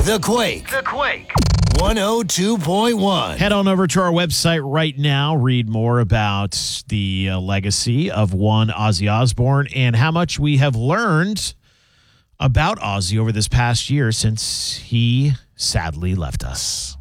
The Quake. 102.1. Head on over to our website right now. Read more about the legacy of one Ozzy Osbourne and how much we have learned about Ozzy over this past year since he sadly left us.